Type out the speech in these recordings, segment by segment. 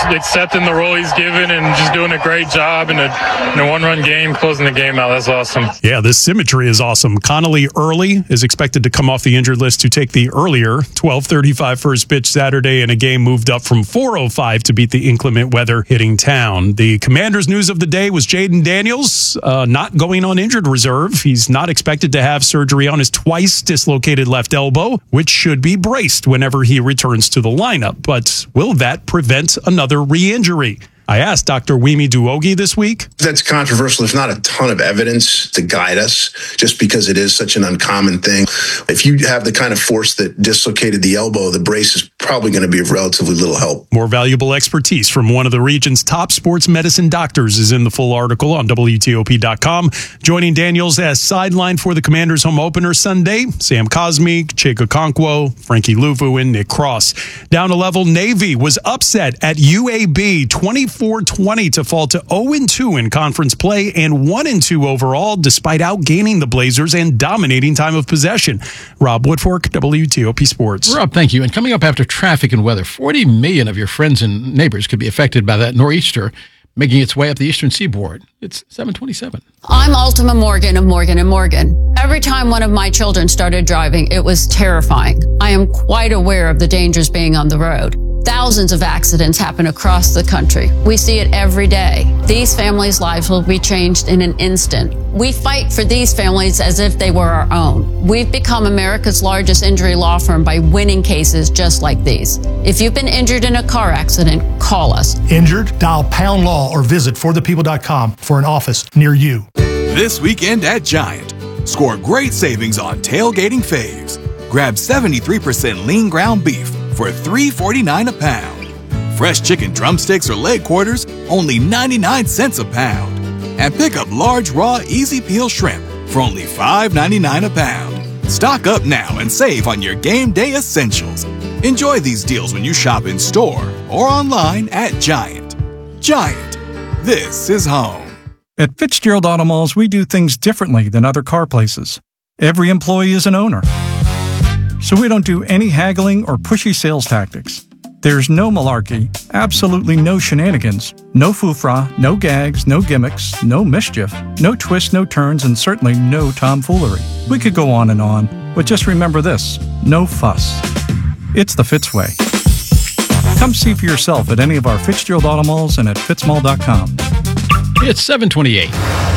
accepting the role he's given and just doing a great job in a one-run game, closing the game out. That's awesome. Yeah, this symmetry is awesome. Connolly Early is expected to come off the injured list to take the earlier 12:35 first pitch Saturday in a game moved up from 4:05 to beat the inclement weather hitting town. The Commanders' news of the day was Jaden Daniels not going on injured reserve. He's not expected to have surgery on his twice dislocated left elbow, which should be braced whenever he returns to the lineup. But will that prevent another re-injury? I asked Dr. Wimi Duogi this week. That's controversial. There's not a ton of evidence to guide us just because it is such an uncommon thing. If you have the kind of force that dislocated the elbow, the brace is probably going to be of relatively little help. More valuable expertise from one of the region's top sports medicine doctors is in the full article on WTOP.com. Joining Daniels as sideline for the Commanders' home opener Sunday, Sam Cosme, Chika Okonkwo, Frankie Luvu, and Nick Cross. Down a level, Navy was upset at UAB 24-20 to fall to 0-2 in conference play and 1-2 overall, despite outgaining the Blazers and dominating time of possession. Rob Woodfork, WTOP Sports. Rob, thank you. And coming up after traffic and weather, 40 million of your friends and neighbors could be affected by that nor'easter making its way up the eastern seaboard. It's 7:27. I'm Ultima Morgan of Morgan & Morgan. Every time one of my children started driving, it was terrifying. I am quite aware of the dangers being on the road. Thousands of accidents happen across the country. We see it every day. These families' lives will be changed in an instant. We fight for these families as if they were our own. We've become America's largest injury law firm by winning cases just like these. If you've been injured in a car accident, call us. Injured? Dial Pound Law or visit forthepeople.com for an office near you. This weekend at Giant, score great savings on tailgating faves. Grab 73% lean ground beef for $3.49 a pound. Fresh chicken drumsticks or leg quarters, only 99 cents a pound. And pick up large raw easy peel shrimp for only $5.99 a pound. Stock up now and save on your game day essentials. Enjoy these deals when you shop in store or online at Giant. Giant, this is home. At Fitzgerald Auto Malls, we do things differently than other car places. Every employee is an owner. So we don't do any haggling or pushy sales tactics. There's no malarkey, absolutely no shenanigans, no foofra, no gags, no gimmicks, no mischief, no twists, no turns, and certainly no tomfoolery. We could go on, but just remember this, no fuss. It's the Fitz way. Come see for yourself at any of our Fitzgerald Auto Malls and at fitzmall.com. It's 7:28.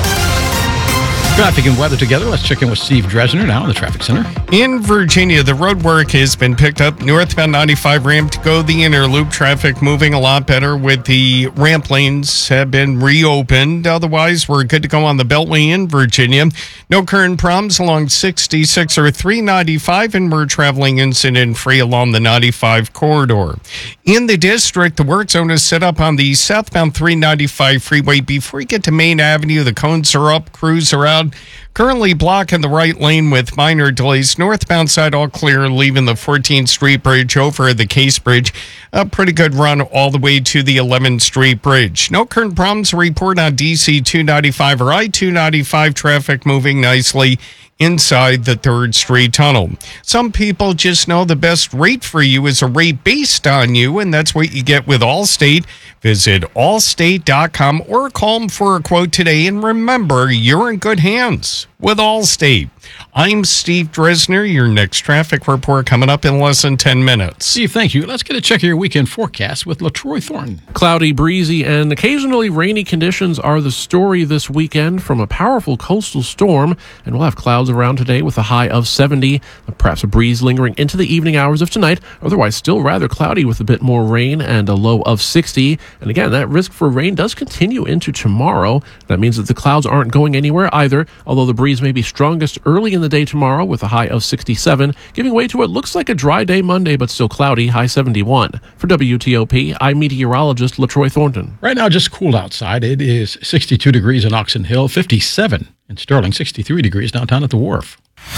Traffic and weather together. Let's check in with Steve Dresner now in the traffic center. In Virginia, the road work has been picked up. Northbound 95 ramp to go the inner loop. Traffic moving a lot better with the ramp lanes have been reopened. Otherwise, we're good to go on the Beltway in Virginia. No current problems along 66 or 395, and we're traveling incident-free along the 95 corridor. In the district, the work zone is set up on the southbound 395 freeway. Before you get to Main Avenue, the cones are up, crews are out. Currently blocking the right lane with minor delays. Northbound side all clear, leaving the 14th Street Bridge over the Case Bridge. A pretty good run all the way to the 11th Street Bridge. No current problems to report on DC 295 or I-295. Traffic moving nicely inside the 3rd Street Tunnel. Some people just know the best rate for you is a rate based on you, and that's what you get with Allstate. Visit allstate.com or call them for a quote today. And remember, you're in good hands with Allstate. I'm Steve Dresner. Your next traffic report coming up in less than 10 minutes. Steve, thank you. Let's get a check of your weekend forecast with LaTroy Thornton. Cloudy, breezy, and occasionally rainy conditions are the story this weekend from a powerful coastal storm. And we'll have clouds around today with a high of 70. Perhaps a breeze lingering into the evening hours of tonight. Otherwise, still rather cloudy with a bit more rain and a low of 60. And again, that risk for rain does continue into tomorrow. That means that the clouds aren't going anywhere either, although the breeze may be strongest early in the day tomorrow with a high of 67, giving way to what looks like a dry day Monday, but still cloudy, high 71. For WTOP, I'm meteorologist LaTroy Thornton. Right now, just cool outside. It is 62 degrees in Oxon Hill, 57 in Sterling, 63 degrees downtown at the Wharf.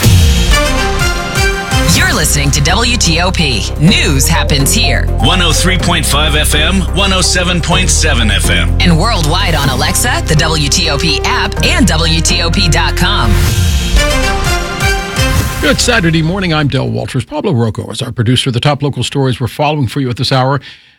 You're listening to WTOP. News happens here. 103.5 FM, 107.7 FM. And worldwide on Alexa, the WTOP app, and WTOP.com. Good Saturday morning. I'm Del Walters. Pablo Rocco is our producer. The top local stories we're following for you at this hour.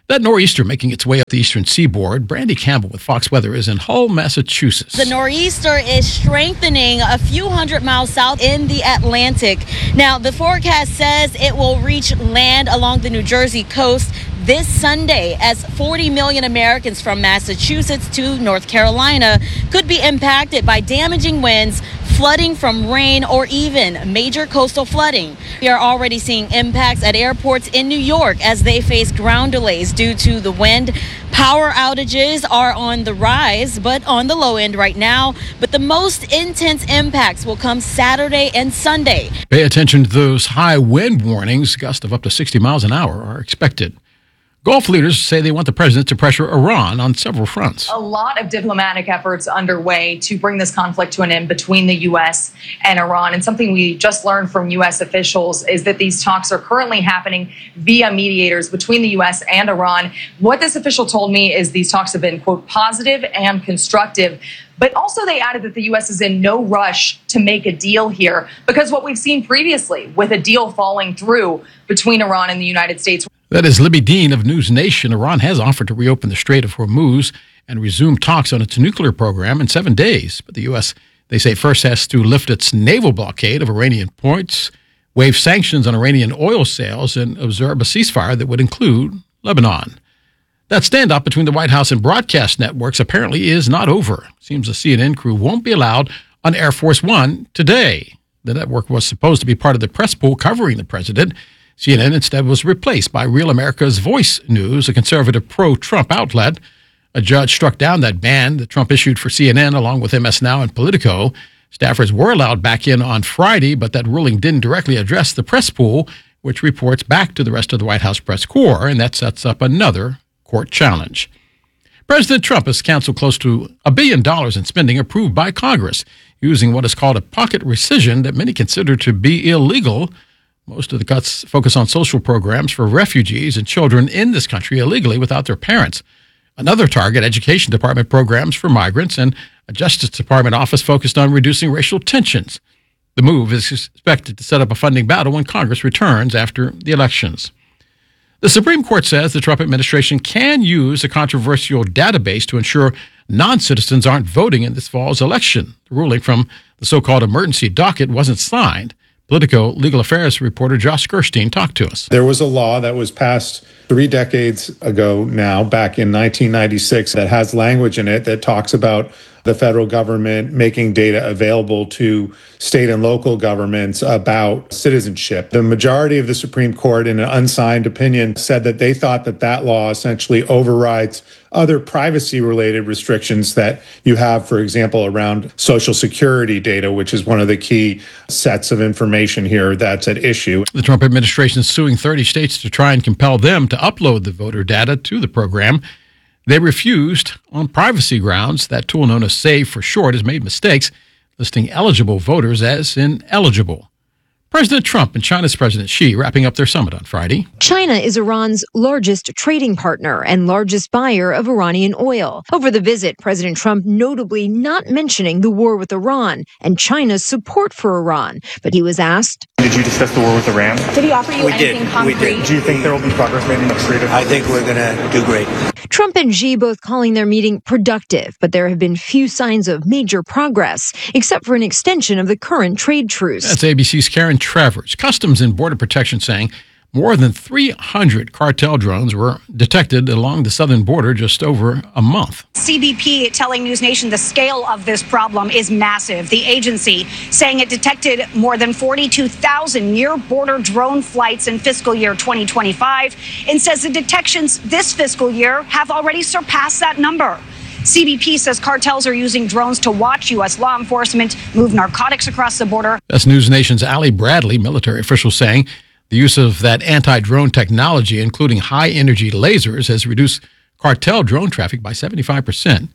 That nor'easter making its way up the eastern seaboard. Brandy Campbell with Fox Weather is in Hull, Massachusetts. The nor'easter is strengthening a few hundred miles south in the Atlantic. Now, the forecast says it will reach land along the New Jersey coast this Sunday, as 40 million Americans from Massachusetts to North Carolina could be impacted by damaging winds, flooding from rain, or even major coastal flooding. We are already seeing impacts at airports in New York as they face ground delays due to the wind. Power outages are on the rise, but on the low end right now. But the most intense impacts will come Saturday and Sunday. Pay attention to those high wind warnings. Gusts of up to 60 miles an hour are expected. Gulf leaders say they want the president to pressure Iran on several fronts. A lot of diplomatic efforts underway to bring this conflict to an end between the U.S. and Iran. And something we just learned from U.S. officials is that these talks are currently happening via mediators between the U.S. and Iran. What this official told me is these talks have been, quote, positive and constructive. But also they added that the U.S. is in no rush to make a deal here, because what we've seen previously with a deal falling through between Iran and the United States. That is Libby Dean of News Nation. Iran has offered to reopen the Strait of Hormuz and resume talks on its nuclear program in 7 days. But the U.S., they say, first has to lift its naval blockade of Iranian ports, waive sanctions on Iranian oil sales, and observe a ceasefire that would include Lebanon. That standoff between the White House and broadcast networks apparently is not over. Seems the CNN crew won't be allowed on Air Force One today. The network was supposed to be part of the press pool covering the president. CNN instead was replaced by Real America's Voice News, a conservative pro-Trump outlet. A judge struck down that ban that Trump issued for CNN along with MS Now and Politico. Staffers were allowed back in on Friday, but that ruling didn't directly address the press pool, which reports back to the rest of the White House press corps, and that sets up another court challenge. President Trump has canceled close to $1 billion in spending approved by Congress, using what is called a pocket rescission that many consider to be illegal. Most of the cuts focus on social programs for refugees and children in this country illegally without their parents. Another target, Education Department programs for migrants, and a Justice Department office focused on reducing racial tensions. The move is expected to set up a funding battle when Congress returns after the elections. The Supreme Court says the Trump administration can use a controversial database to ensure non-citizens aren't voting in this fall's election. The ruling from the so-called emergency docket wasn't signed. Politico legal affairs reporter Josh Gerstein talked to us. There was a law that was passed 3 decades ago now, back in 1996, that has language in it that talks about the federal government making data available to state and local governments about citizenship. The majority of the Supreme Court, in an unsigned opinion, said that they thought that that law essentially overrides other privacy-related restrictions that you have, for example, around Social Security data, which is one of the key sets of information here that's at issue. The Trump administration is suing 30 states to try and compel them to upload the voter data to the program. They refused on privacy grounds. That tool, known as SAVE for short, has made mistakes, listing eligible voters as ineligible. President Trump and China's President Xi wrapping up their summit on Friday. China is Iran's largest trading partner and largest buyer of Iranian oil. Over the visit, President Trump notably not mentioning the war with Iran and China's support for Iran. But he was asked, "Did you discuss the war with Iran?" Did he offer you anything concrete? We did. Do you think there will be progress made in the Strait of Hormuz? I think we're going to do great. Trump and Xi both calling their meeting productive, but there have been few signs of major progress, except for an extension of the current trade truce. That's ABC's Karen Travers. Customs and Border Protection saying more than 300 cartel drones were detected along the southern border just over a month. CBP telling News Nation the scale of this problem is massive. The agency saying it detected more than 42,000 near-border drone flights in fiscal year 2025 and says the detections this fiscal year have already surpassed that number. CBP says cartels are using drones to watch U.S. law enforcement move narcotics across the border. That's News Nation's Ali Bradley, military official, saying the use of that anti-drone technology, including high-energy lasers, has reduced cartel drone traffic by 75%.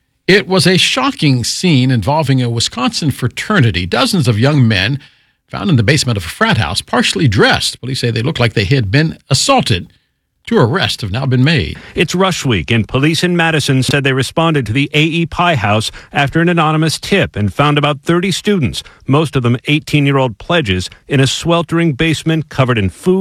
It was a shocking scene involving a Wisconsin fraternity. Dozens of young men found in the basement of a frat house, partially dressed. Police say they looked like they had been assaulted. 2 arrests have now been made. It's Rush Week, and police in Madison said they responded to the A.E. Pie House after an anonymous tip and found about 30 students, most of them 18-year-old pledges, in a sweltering basement covered in food,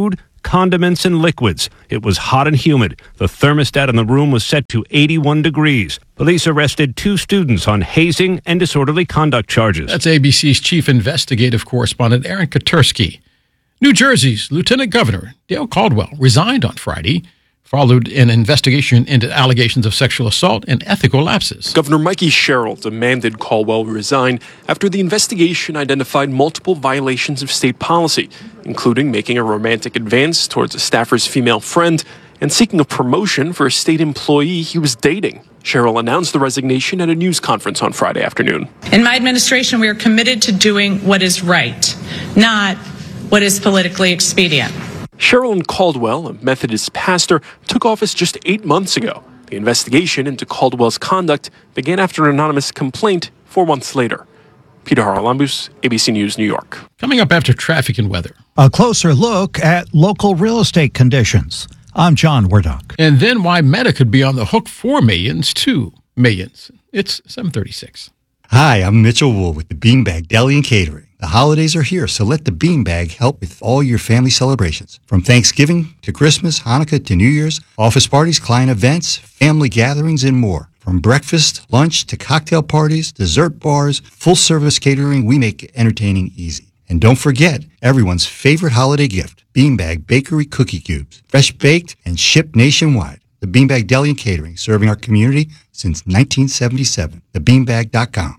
condiments, and liquids. It was hot and humid. The thermostat in the room was set to 81 degrees. Police arrested 2 students on hazing and disorderly conduct charges. That's ABC's chief investigative correspondent Aaron Katursky. New Jersey's Lieutenant Governor Dale Caldwell resigned on Friday, followed an investigation into allegations of sexual assault and ethical lapses. Governor Mikey Sherrill demanded Caldwell resign after the investigation identified multiple violations of state policy, including making a romantic advance towards a staffer's female friend and seeking a promotion for a state employee he was dating. Sherrill announced the resignation at a news conference on Friday afternoon. In my administration, we are committed to doing what is right, not what is politically expedient. Sherrill and Caldwell, a Methodist pastor, took office just 8 months ago. The investigation into Caldwell's conduct began after an anonymous complaint 4 months later. Peter Haralambous, ABC News, New York. Coming up after traffic and weather. A closer look at local real estate conditions. I'm John Wardock. And then why Meta could be on the hook for millions to millions. It's 7:36. Hi, I'm Mitchell Wool with the Beanbag Deli and Catering. The holidays are here, so let the Beanbag help with all your family celebrations. From Thanksgiving to Christmas, Hanukkah to New Year's, office parties, client events, family gatherings, and more. From breakfast, lunch, to cocktail parties, dessert bars, full-service catering, we make entertaining easy. And don't forget everyone's favorite holiday gift, Beanbag Bakery Cookie Cubes. Fresh baked and shipped nationwide. The Beanbag Deli and Catering, serving our community since 1977. TheBeanbag.com.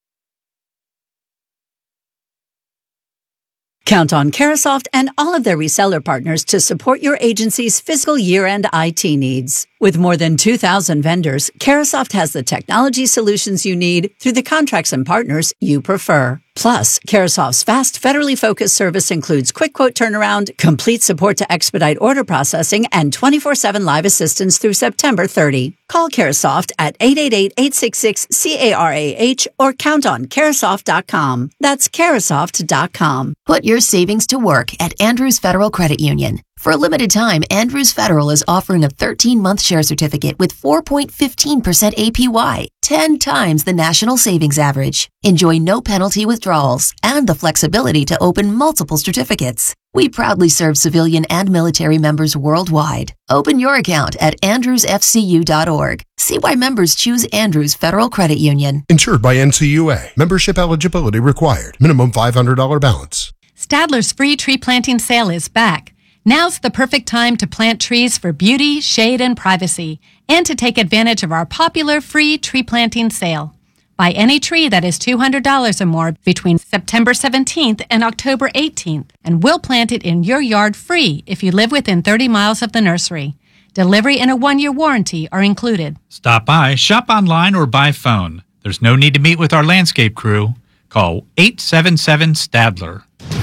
Count on Carasoft and all of their reseller partners to support your agency's fiscal year-end IT needs. With more than 2,000 vendors, Carasoft has the technology solutions you need through the contracts and partners you prefer. Plus, Carasoft's fast, federally focused service includes quick quote turnaround, complete support to expedite order processing, and 24/7 live assistance through September 30. Call Carasoft at 888-866-CARAH or count on Carasoft.com. That's Carasoft.com. Put your savings to work at Andrews Federal Credit Union. For a limited time, Andrews Federal is offering a 13-month share certificate with 4.15% APY, 10 times the national savings average. Enjoy no penalty withdrawals and the flexibility to open multiple certificates. We proudly serve civilian and military members worldwide. Open your account at andrewsfcu.org. See why members choose Andrews Federal Credit Union. Insured by NCUA. Membership eligibility required. Minimum $500 balance. Stadler's free tree planting sale is back. Now's the perfect time to plant trees for beauty, shade, and privacy, and to take advantage of our popular free tree planting sale. Buy any tree that is $200 or more between September 17th and October 18th, and we'll plant it in your yard free if you live within 30 miles of the nursery. Delivery and a 1-year warranty are included. Stop by, shop online, or by phone. There's no need to meet with our landscape crew. Call 877-STADLER.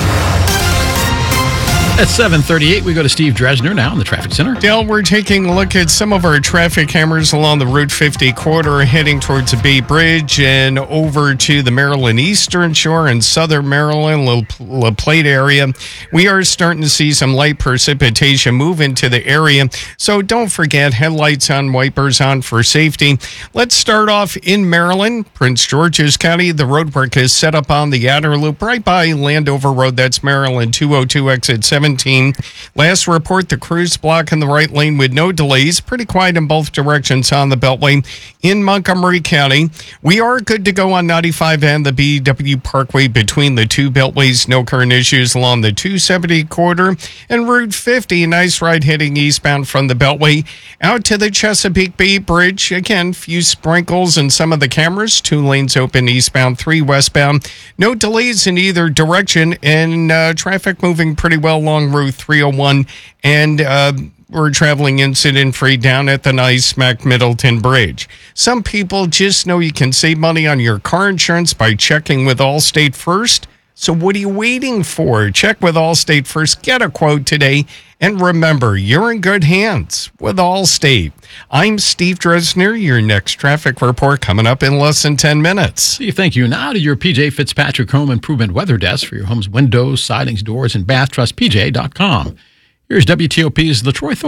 At 7:38, we go to Steve Dresner now in the traffic center. Dale, we're taking a look at some of our traffic cameras along the Route 50 corridor, heading towards the Bay Bridge and over to the Maryland Eastern Shore and Southern Maryland, La Plata area. We are starting to see some light precipitation move into the area, so don't forget headlights on, wipers on for safety. Let's start off in Maryland, Prince George's County. The roadwork is set up on the outer loop right by Landover Road. That's Maryland 202 exit 17. Last report, the cruise block in the right lane with no delays. Pretty quiet in both directions on the Beltway. In Montgomery County, we are good to go on 95 and the BW Parkway between the two beltways. No current issues along the 270 corridor. And Route 50, nice ride heading eastbound from the Beltway out to the Chesapeake Bay Bridge. Again, few sprinkles in some of the cameras. 2 lanes open eastbound, 3 westbound. No delays in either direction, and traffic moving pretty well along Route 301, and we're traveling incident-free down at the nice Smack Middleton Bridge. Some people just know you can save money on your car insurance by checking with Allstate first. So what are you waiting for? Check with Allstate first. Get a quote today. And remember, you're in good hands with Allstate. I'm Steve Dresner. Your next traffic report coming up in less than 10 minutes. Steve, thank you. Now to your PJ Fitzpatrick Home Improvement Weather Desk for your home's windows, sidings, doors, and bath. Trust PJ.com. Here's WTOP's LaTroy Thornton.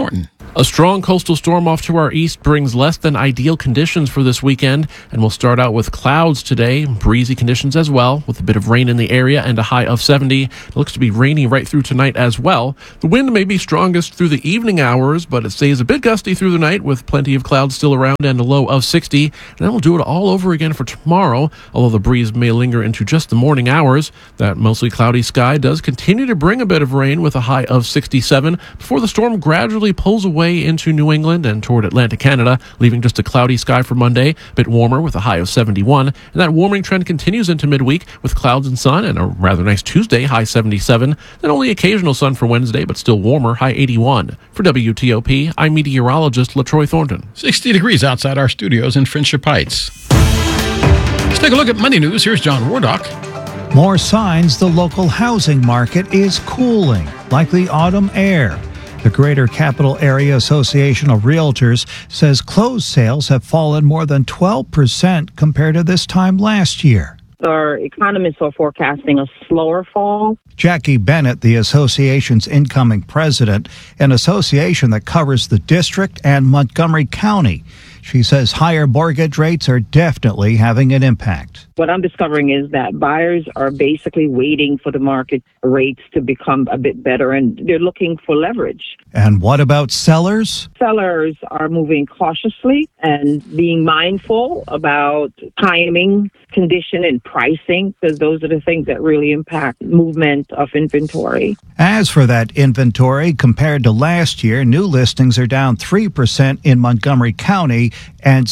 A strong coastal storm off to our east brings less than ideal conditions for this weekend, and we'll start out with clouds today, breezy conditions as well, with a bit of rain in the area and a high of 70. It looks to be rainy right through tonight as well. The wind may be strongest through the evening hours, but it stays a bit gusty through the night with plenty of clouds still around and a low of 60. And then we'll do it all over again for tomorrow, although the breeze may linger into just the morning hours. That mostly cloudy sky does continue to bring a bit of rain with a high of 67 before the storm gradually pulls away into New England and toward Atlantic Canada, leaving just a cloudy sky for Monday, a bit warmer with a high of 71. And that warming trend continues into midweek with clouds and sun and a rather nice Tuesday, high 77. Then only occasional sun for Wednesday, but still warmer, high 81. For WTOP, I'm meteorologist LaTroy Thornton. 60 degrees outside our studios in Friendship Heights. Let's take a look at Money News. Here's John Wardock. More signs the local housing market is cooling, like the autumn air. The Greater Capital Area Association of Realtors says closed sales have fallen more than 12% compared to this time last year. Our economists are forecasting a slower fall. Jackie Bennett, the association's incoming president, an association that covers the district and Montgomery County. She says higher mortgage rates are definitely having an impact. What I'm discovering is that buyers are basically waiting for the market rates to become a bit better, and they're looking for leverage. And what about sellers? Sellers are moving cautiously and being mindful about timing, condition, and pricing, because those are the things that really impact movement of inventory. As for that inventory, compared to last year, new listings are down 3% in Montgomery County and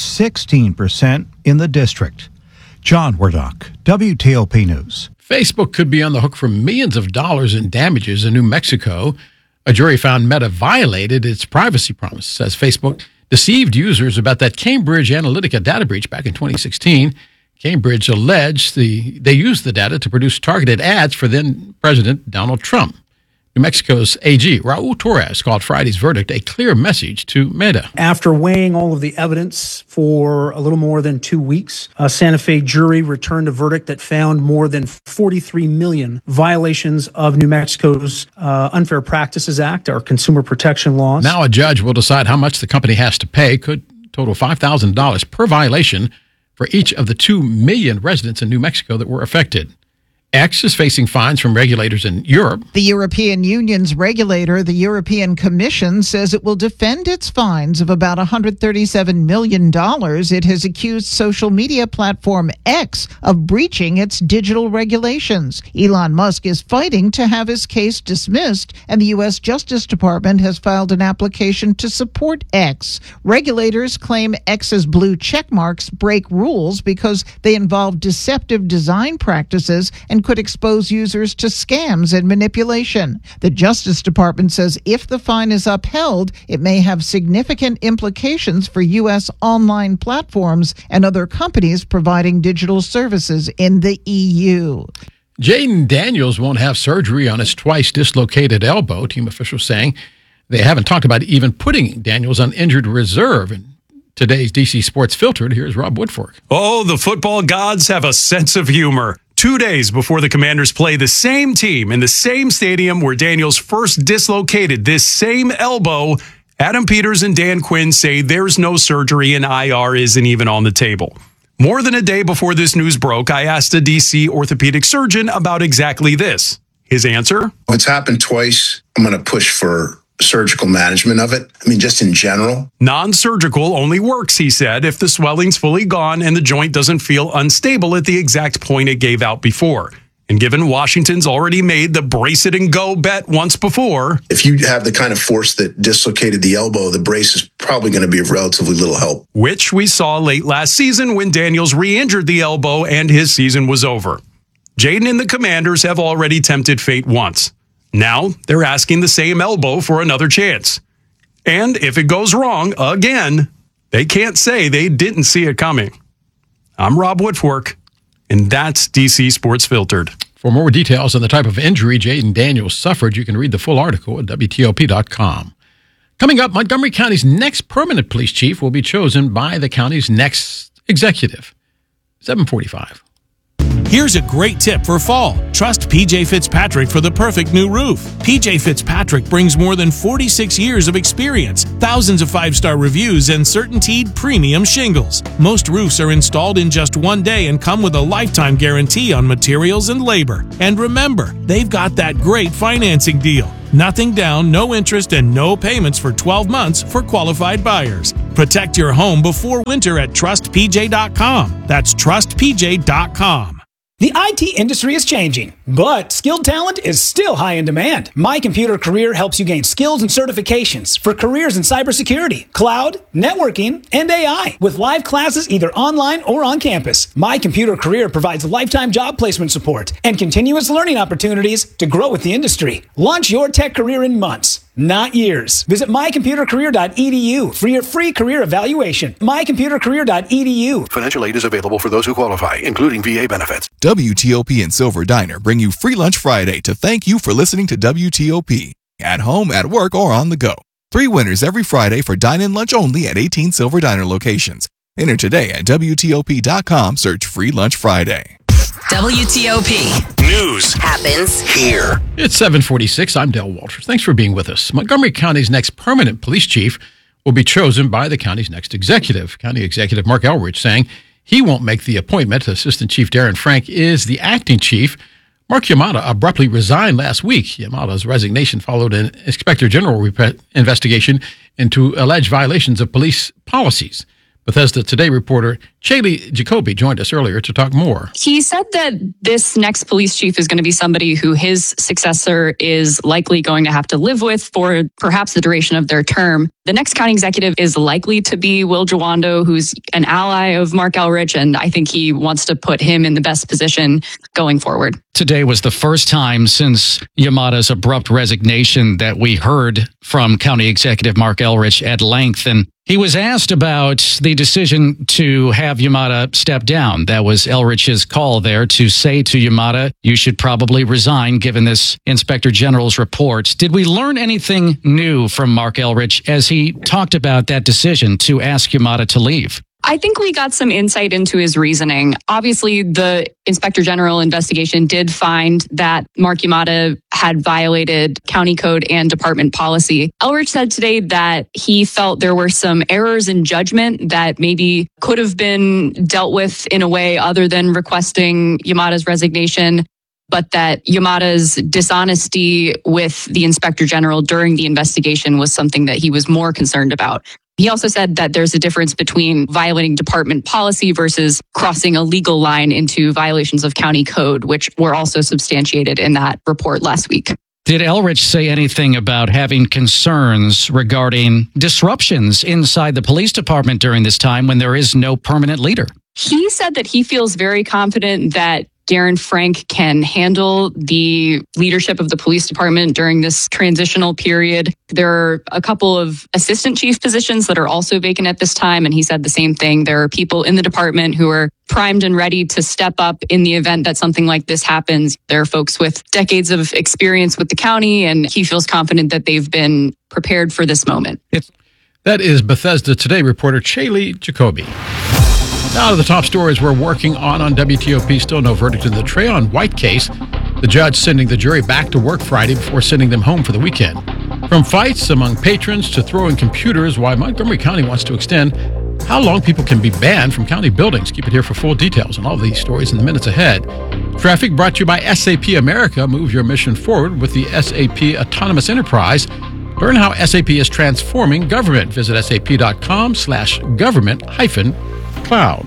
16% in the district. John Wardock, WTOP News. Facebook could be on the hook for millions of dollars in damages in New Mexico. A jury found Meta violated its privacy promise, says Facebook deceived users about that Cambridge Analytica data breach back in 2016. Cambridge alleged they used the data to produce targeted ads for then President Donald Trump. New Mexico's AG, Raul Torres, called Friday's verdict a clear message to Meta. After weighing all of the evidence for a little more than 2 weeks, a Santa Fe jury returned a verdict that found more than 43 million violations of New Mexico's Unfair Practices Act, our consumer protection laws. Now a judge will decide how much the company has to pay, could total $5,000 per violation for each of the 2 million residents in New Mexico that were affected. X is facing fines from regulators in Europe. The European Union's regulator, the European Commission, says it will defend its fines of about $137 million. It has accused social media platform X of breaching its digital regulations. Elon Musk is fighting to have his case dismissed, and the U.S. Justice Department has filed an application to support X. Regulators claim X's blue check marks break rules because they involve deceptive design practices and could expose users to scams and manipulation. The Justice Department says if the fine is upheld, it may have significant implications for U.S. online platforms and other companies providing digital services in the EU. Jaden Daniels won't have surgery on his twice dislocated elbow, team officials saying. They haven't talked about even putting Daniels on injured reserve. In today's DC Sports Filtered, here's Rob Woodfork. Oh, the football gods have a sense of humor. 2 days before the Commanders play the same team in the same stadium where Daniels first dislocated this same elbow, Adam Peters and Dan Quinn say there's no surgery and IR isn't even on the table. More than a day before this news broke, I asked a DC orthopedic surgeon about exactly this. His answer? It's happened twice. I'm going to push for surgical management of it. I mean, just in general. Non-surgical only works, he said, if the swelling's fully gone and the joint doesn't feel unstable at the exact point it gave out before. And given Washington's already made the brace it and go bet once before. If you have the kind of force that dislocated the elbow, the brace is probably going to be of relatively little help. Which we saw late last season when Daniels re-injured the elbow and his season was over. Jaden and the Commanders have already tempted fate once. Now they're asking the same elbow for another chance. And if it goes wrong again, they can't say they didn't see it coming. I'm Rob Woodfork, and that's DC Sports Filtered. For more details on the type of injury Jaden Daniels suffered, you can read the full article at WTOP.com. Coming up, Montgomery County's next permanent police chief will be chosen by the county's next executive. 7:45. Here's a great tip for fall. Trust PJ Fitzpatrick for the perfect new roof. PJ Fitzpatrick brings more than 46 years of experience, thousands of 5-star reviews, and CertainTeed premium shingles. Most roofs are installed in just one day and come with a lifetime guarantee on materials and labor. And remember, they've got that great financing deal. Nothing down, no interest, and no payments for 12 months for qualified buyers. Protect your home before winter at TrustPJ.com. That's TrustPJ.com. The IT industry is changing, but skilled talent is still high in demand. My Computer Career helps you gain skills and certifications for careers in cybersecurity, cloud, networking, and AI, with live classes either online or on campus. My Computer Career provides lifetime job placement support and continuous learning opportunities to grow with the industry. Launch your tech career in months, not years. Visit mycomputercareer.edu for your free career evaluation. mycomputercareer.edu. Financial aid is available for those who qualify, including VA benefits. WTOP and Silver Diner bring you Free Lunch Friday to thank you for listening to WTOP. At home, at work, or on the go. 3 winners every Friday for dine-in lunch only at 18 Silver Diner locations. Enter today at WTOP.com. Search Free Lunch Friday. WTOP. News happens here. It's 7:46. I'm Dale Walters. Thanks for being with us. Montgomery County's next permanent police chief will be chosen by the county's next executive. County Executive Mark Elrich saying he won't make the appointment. Assistant Chief Darren Frank is the acting chief. Mark Yamada abruptly resigned last week. Yamada's resignation followed an Inspector General investigation into alleged violations of police policies. Bethesda Today reporter Shaylee Jacoby joined us earlier to talk more. He said that this next police chief is going to be somebody who his successor is likely going to have to live with for perhaps the duration of their term. The next county executive is likely to be Will Jawando, who's an ally of Mark Elrich, and I think he wants to put him in the best position going forward. Today was the first time since Yamada's abrupt resignation that we heard from County Executive Mark Elrich at length, and he was asked about the decision to have Yamada step down. That was Elrich's call there to say to Yamada, you should probably resign given this Inspector General's report. Did we learn anything new from Mark Elrich as he talked about that decision to ask Yamada to leave? I think we got some insight into his reasoning. Obviously, the Inspector General investigation did find that Mark Yamada had violated county code and department policy. Elrich said today that he felt there were some errors in judgment that maybe could have been dealt with in a way other than requesting Yamada's resignation, but that Yamada's dishonesty with the Inspector General during the investigation was something that he was more concerned about. He also said that there's a difference between violating department policy versus crossing a legal line into violations of county code, which were also substantiated in that report last week. Did Elrich say anything about having concerns regarding disruptions inside the police department during this time when there is no permanent leader? He said that he feels very confident that Darren Frank can handle the leadership of the police department during this transitional period. There are a couple of assistant chief positions that are also vacant at this time, and he said the same thing. There are people in the department who are primed and ready to step up in the event that something like this happens. There are folks with decades of experience with the county, and he feels confident that they've been prepared for this moment. That is Bethesda Today reporter Shaylee Jacoby. Now to the top stories we're working on WTOP. Still no verdict in the Trayon White case. The judge sending the jury back to work Friday before sending them home for the weekend. From fights among patrons to throwing computers, why Montgomery County wants to extend how long people can be banned from county buildings. Keep it here for full details on all of these stories in the minutes ahead. Traffic brought to you by SAP America. Move your mission forward with the SAP Autonomous Enterprise. Learn how SAP is transforming government. Visit sap.com/government-cloud.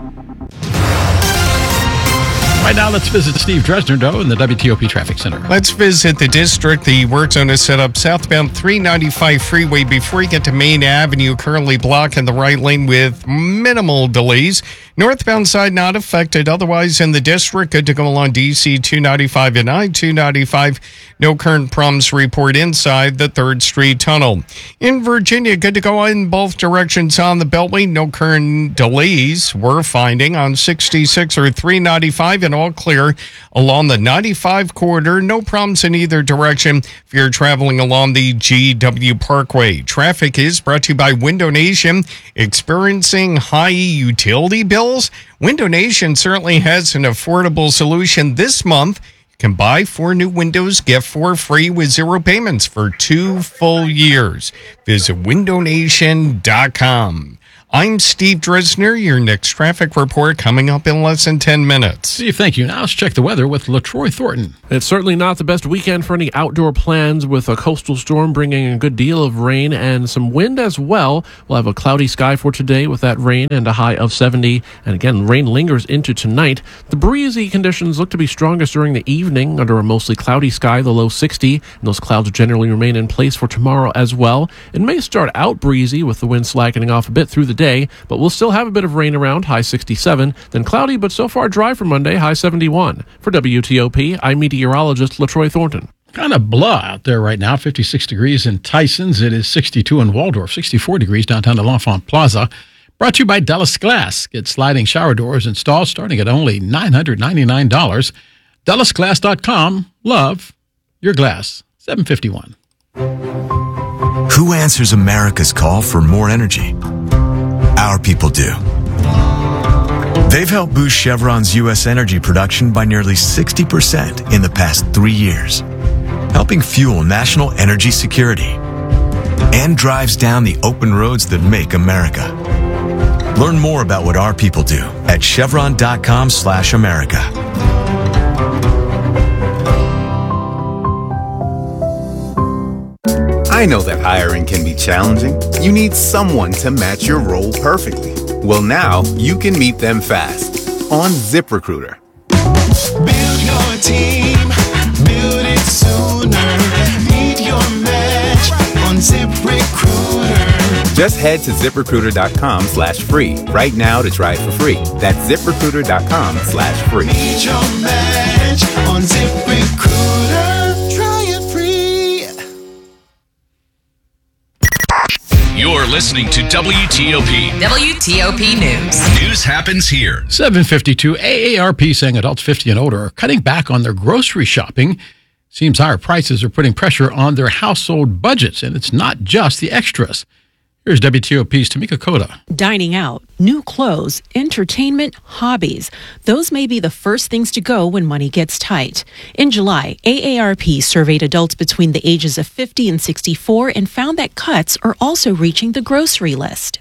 Right now, let's visit Steve Dresner, though, in the WTOP Traffic Center. Let's visit the district. The work zone is set up southbound 395 freeway before you get to Main Avenue, currently blocking the right lane with minimal delays. Northbound side not affected. Otherwise, in the district, good to go along DC 295 and I-295. No current problems report inside the 3rd Street Tunnel. In Virginia, good to go in both directions on the Beltway. No current delays we're finding on 66 or 395 and all clear along the 95 corridor. No problems in either direction if you're traveling along the GW Parkway. Traffic is brought to you by Window Nation. Experiencing high utility bills? bills? Window Nation certainly has an affordable solution this month. You can buy 4 new windows, get 4 free with 0 payments for 2 full years. Visit windownation.com. I'm Steve Dresner. Your next traffic report coming up in less than 10 minutes. Steve, thank you. Now let's check the weather with LaTroy Thornton. It's certainly not the best weekend for any outdoor plans, with a coastal storm bringing a good deal of rain and some wind as well. We'll have a cloudy sky for today with that rain and a high of 70. And again, rain lingers into tonight. The breezy conditions look to be strongest during the evening under a mostly cloudy sky, the low 60. And those clouds generally remain in place for tomorrow as well. It may start out breezy with the wind slackening off a bit through the day, but we'll still have a bit of rain around, high 67, then cloudy but so far dry for Monday, high 71. For WTOP, I'm meteorologist LaTroy Thornton. Kind of blah out there right now, 56 degrees in Tysons. It is 62 in Waldorf, 64 degrees downtown the L'Enfant Plaza. Brought to you by Dallas Glass. Get sliding shower doors installed starting at only $999. DallasGlass.com. Love your glass. 751. Who answers America's call for more energy? Our people do. They've helped boost Chevron's U.S. energy production by nearly 60% in the past 3 years, helping fuel national energy security and drives down the open roads that make America. Learn more about what our people do at chevron.com/America. I know that hiring can be challenging. You need someone to match your role perfectly. Well, now you can meet them fast on ZipRecruiter. Build your team, build it sooner. Meet your match on ZipRecruiter. Just head to ZipRecruiter.com/free right now to try it for free. That's ZipRecruiter.com/free. Meet your match on ZipRecruiter. Try it free. You're listening to WTOP. WTOP News. News happens here. 752. AARP saying adults 50 and older are cutting back on their grocery shopping. Seems higher prices are putting pressure on their household budgets, and it's not just the extras. Here's WTOP's Tamika Koda. Dining out, new clothes, entertainment, hobbies. Those may be the first things to go when money gets tight. In July, AARP surveyed adults between the ages of 50 and 64 and found that cuts are also reaching the grocery list.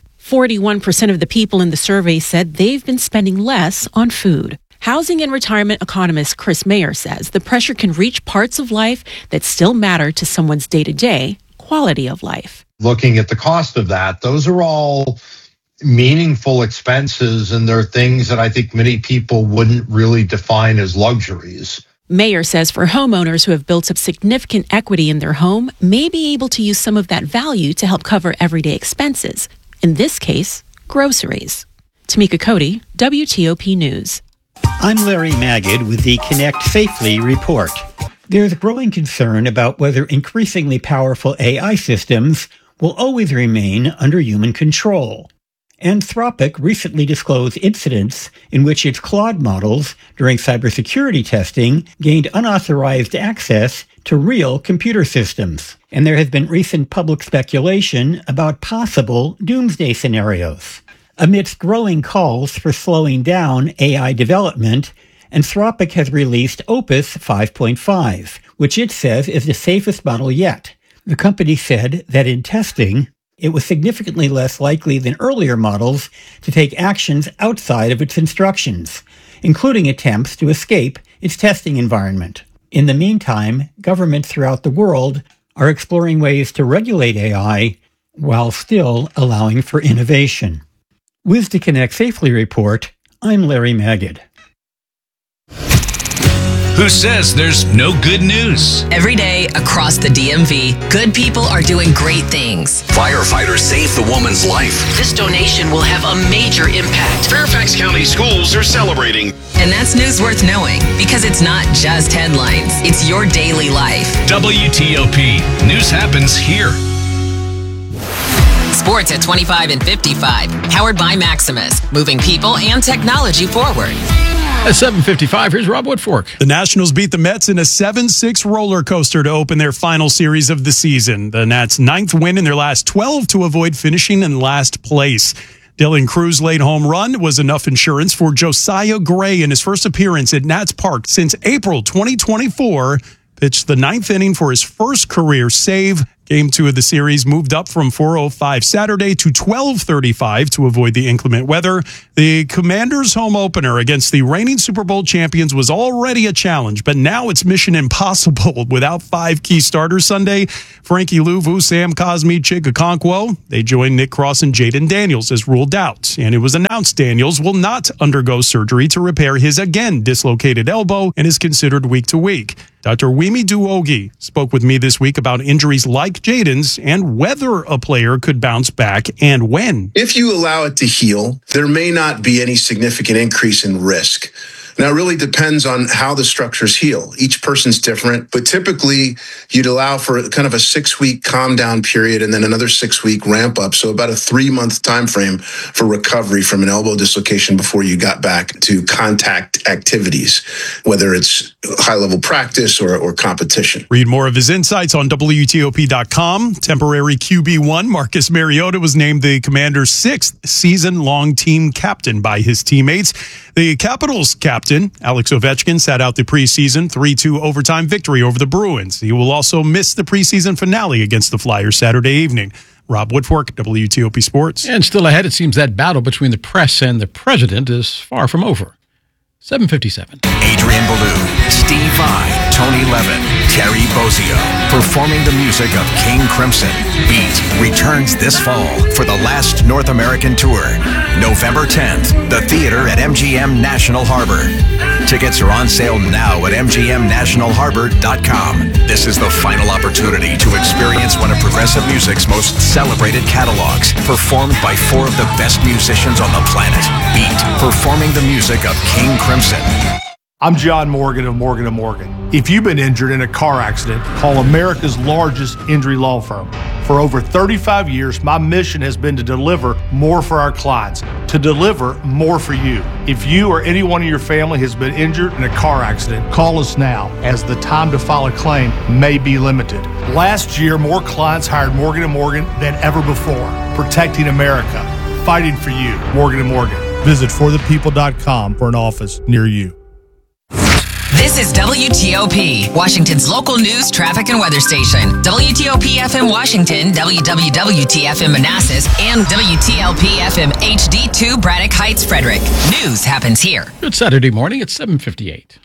41% of the people in the survey said they've been spending less on food. Housing and retirement economist Chris Mayer says the pressure can reach parts of life that still matter to someone's day-to-day quality of life. Looking at the cost of that, those are all meaningful expenses, and they're things that I think many people wouldn't really define as luxuries. Mayer says for homeowners who have built up significant equity in their home may be able to use some of that value to help cover everyday expenses. In this case, groceries. Tamika Cody, WTOP News. I'm Larry Magid with the Connect Safely report. There's growing concern about whether increasingly powerful AI systems will always remain under human control. Anthropic recently disclosed incidents in which its Claude models during cybersecurity testing gained unauthorized access to real computer systems. And there has been recent public speculation about possible doomsday scenarios. Amidst growing calls for slowing down AI development, Anthropic has released Opus 5.5, which it says is the safest model yet. The company said that in testing, it was significantly less likely than earlier models to take actions outside of its instructions, including attempts to escape its testing environment. In the meantime, governments throughout the world are exploring ways to regulate AI while still allowing for innovation. With the Connect Safely report, I'm Larry Magid. Who says there's no good news? Every day across the DMV, good people are doing great things. Firefighters saved the woman's life. This donation will have a major impact. Fairfax County schools are celebrating. And that's news worth knowing, because it's not just headlines. It's your daily life. WTOP. News happens here. Sports at 25 and 55. Powered by Maximus. Moving people and technology forward. At 7:55, here's Rob Woodfork. The Nationals beat the Mets in a 7-6 roller coaster to open their final series of the season. The Nats' 9th win in their last 12 to avoid finishing in last place. Dylan Cruz' late home run was enough insurance for Josiah Gray in his first appearance at Nats Park since April 2024. Pitched the ninth inning for his first career save. Game 2 of the series moved up from 4:05 Saturday to 12:35 to avoid the inclement weather. The Commanders' home opener against the reigning Super Bowl champions was already a challenge, but now it's mission impossible without 5 key starters Sunday. Frankie Louvu, Sam Cosmi, Chig Okonkwo. They joined Nick Cross and Jaden Daniels as ruled out. And it was announced Daniels will not undergo surgery to repair his again dislocated elbow and is considered week to week. Dr. Wimi Duogi spoke with me this week about injuries like Jaden's and whether a player could bounce back and when. If you allow it to heal, there may not be any significant increase in risk. Now, it really depends on how the structures heal. Each person's different, but typically you'd allow for kind of a 6-week calm down period and then another 6-week ramp up. So about a 3-month time frame for recovery from an elbow dislocation before you got back to contact activities, whether it's high-level practice or competition. Read more of his insights on WTOP.com. Temporary QB1 Marcus Mariota was named the Commanders' 6th season-long team captain by his teammates. The Capitals captain, Alex Ovechkin, sat out the preseason 3-2 overtime victory over the Bruins. He will also miss the preseason finale against the Flyers Saturday evening. Rob Woodfork, WTOP Sports. And still ahead, it seems that battle between the press and the president is far from over. 7:57. Adrian Ballou, Steve Vai, Tony Levin, Terry Bozzio, performing the music of King Crimson. Beat returns this fall for the last North American tour. November 10th, the theater at MGM National Harbor. Tickets are on sale now at mgmnationalharbor.com. This is the final opportunity to experience one of progressive music's most celebrated catalogs, performed by 4 of the best musicians on the planet. Beat, performing the music of King Crimson. I'm John Morgan of Morgan & Morgan. If you've been injured in a car accident, call America's largest injury law firm. For over 35 years, my mission has been to deliver more for our clients, to deliver more for you. If you or anyone in your family has been injured in a car accident, call us now, as the time to file a claim may be limited. Last year, more clients hired Morgan & Morgan than ever before, protecting America, fighting for you. Morgan & Morgan. Visit forthepeople.com for an office near you. This is WTOP, Washington's local news, traffic, and weather station. WTOP FM Washington, WWWT-FM Manassas, and WTLP FM HD2 Braddock Heights, Frederick. News happens here. Good Saturday morning. It's 7:58.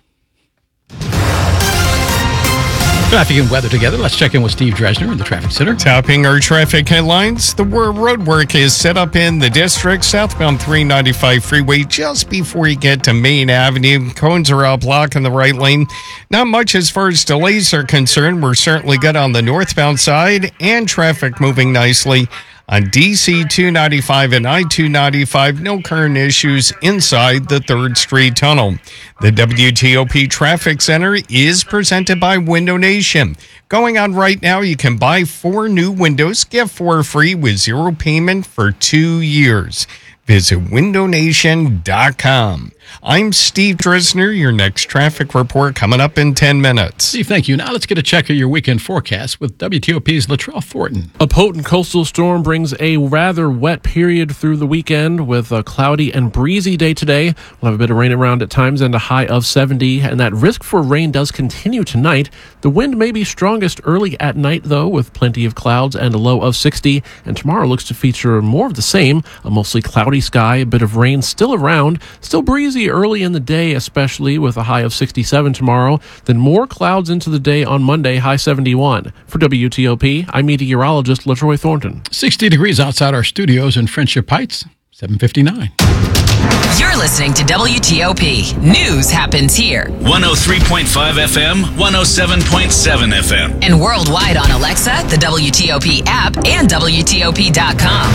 Traffic and weather together. Let's check in with Steve Dresner in the traffic center. Topping our traffic headlines, the road work is set up in the district, southbound 395 freeway, just before you get to Main Avenue. Cones are out blocking the right lane. Not much as far as delays are concerned. We're certainly good on the northbound side, and traffic moving nicely on DC 295 and I-295. No current issues inside the 3rd Street Tunnel. The WTOP Traffic Center is presented by Window Nation. Going on right now, you can buy 4 new windows, get 4 free with 0 payment for 2 years. Visit windownation.com. I'm Steve Dresner. Your next traffic report coming up in 10 minutes. Steve, thank you. Now let's get a check of your weekend forecast with WTOP's Latrell Thornton. A potent coastal storm brings a rather wet period through the weekend with a cloudy and breezy day today. We'll have a bit of rain around at times and a high of 70, and that risk for rain does continue tonight. The wind may be strongest early at night, though, with plenty of clouds and a low of 60, and tomorrow looks to feature more of the same, a mostly cloudy sky, a bit of rain still around, still breezy early in the day, especially with a high of 67 tomorrow. Then more clouds into the day on Monday, high 71. For WTOP, I'm meteorologist LaTroy Thornton. 60 degrees outside our studios in Friendship Heights, 7:59. You're listening to WTOP. News happens here. 103.5 FM, 107.7 FM. And worldwide on Alexa, the WTOP app, and WTOP.com.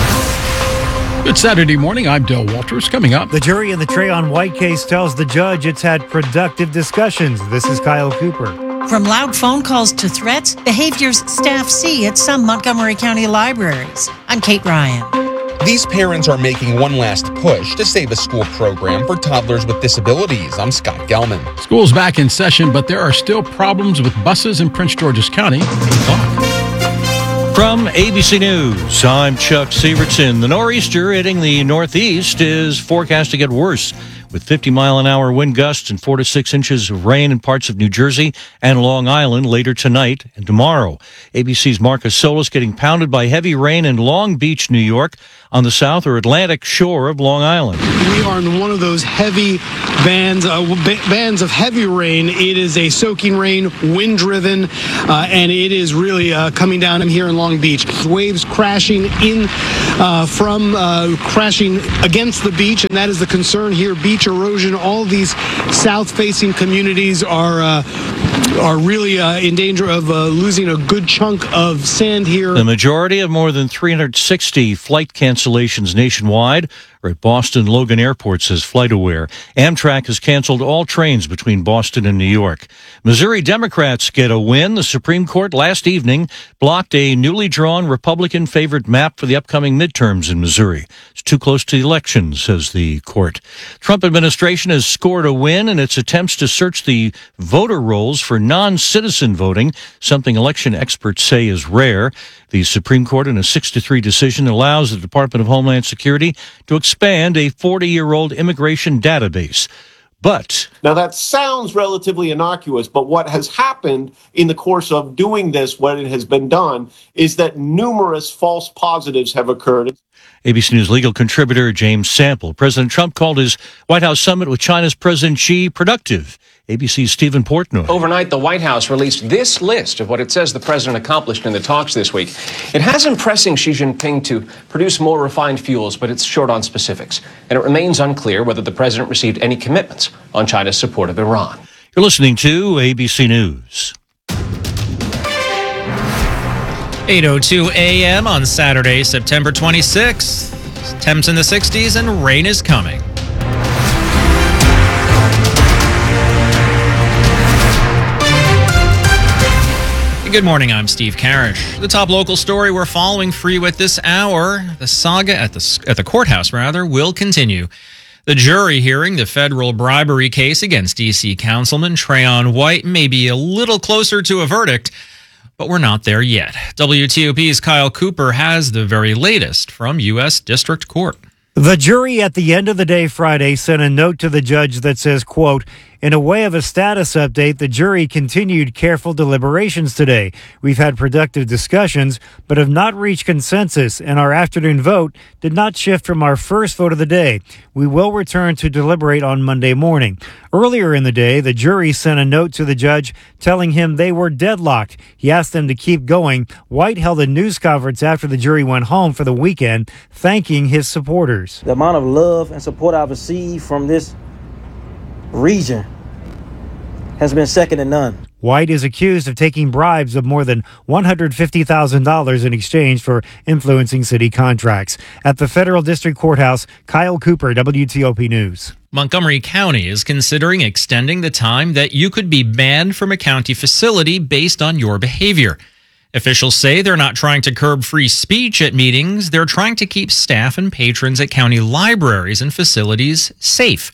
Good Saturday morning. I'm Del Walters. Coming up, the jury in the Trayon White case tells the judge it's had productive discussions. This is Kyle Cooper. From loud phone calls to threats, behaviors staff see at some Montgomery County libraries. I'm Kate Ryan. These parents are making one last push to save a school program for toddlers with disabilities. I'm Scott Gelman. School's back in session, but there are still problems with buses in Prince George's County. From ABC News, I'm Chuck Severson. The nor'easter hitting the northeast is forecast to get worse, with 50-mile-an-hour wind gusts and 4 to 6 inches of rain in parts of New Jersey and Long Island later tonight and tomorrow. ABC's Marcus Solis getting pounded by heavy rain in Long Beach, New York, on the south or Atlantic shore of Long Island. We are in one of those heavy bands of heavy rain. It is a soaking rain, wind-driven, and it is really coming down here in Long Beach. Waves crashing in crashing against the beach, and that is the concern here. Beach erosion. All of these south-facing communities are really in danger of losing a good chunk of sand here. The majority of more than 360 flight cancellations nationwide are at Boston Logan Airport, says FlightAware. Amtrak has canceled all trains between Boston and New York. Missouri Democrats get a win. The Supreme Court last evening blocked a newly drawn Republican-favored map for the upcoming midterms in Missouri. It's too close to the election, says the court. Trump administration has scored a win in its attempts to search the voter rolls for non-citizen voting, something election experts say is rare. The Supreme Court, in a 6-3 decision, allows the Department of Homeland Security to expand a 40-year-old immigration database. But now that sounds relatively innocuous, but what has happened in the course of doing this, when it has been done, is that numerous false positives have occurred. ABC News legal contributor James Sample. President Trump called his White House summit with China's President Xi productive. ABC's Stephen Portnoy. Overnight, the White House released this list of what it says the president accomplished in the talks this week. It has him pressing Xi Jinping to produce more refined fuels, but it's short on specifics. And it remains unclear whether the president received any commitments on China's support of Iran. You're listening to ABC News. 8:02 a.m. on Saturday, September 26th. Temps in the 60s and rain is coming. Good morning, I'm Steve Karish. The top local story we're following for you at this hour, the saga at the courthouse, will continue. The jury hearing the federal bribery case against D.C. Councilman Trayon White may be a little closer to a verdict, but we're not there yet. WTOP's Kyle Cooper has the very latest from U.S. District Court. The jury at the end of the day Friday sent a note to the judge that says, quote, "In a way of a status update, the jury continued careful deliberations today. We've had productive discussions, but have not reached consensus, and our afternoon vote did not shift from our first vote of the day. We will return to deliberate on Monday morning." Earlier in the day, the jury sent a note to the judge telling him they were deadlocked. He asked them to keep going. White held a news conference after the jury went home for the weekend, thanking his supporters. The amount of love and support I've received from this region has been second to none. White is accused of taking bribes of more than $150,000 in exchange for influencing city contracts. At the Federal District Courthouse, Kyle Cooper, WTOP News. Montgomery County is considering extending the time that you could be banned from a county facility based on your behavior. Officials say they're not trying to curb free speech at meetings. They're trying to keep staff and patrons at county libraries and facilities safe.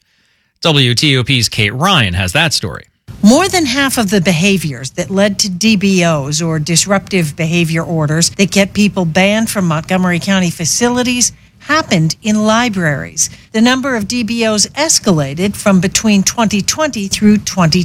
WTOP's Kate Ryan has that story. More than half of the behaviors that led to DBOs, or disruptive behavior orders, that get people banned from Montgomery County facilities happened in libraries. The number of DBOs escalated from between 2020 through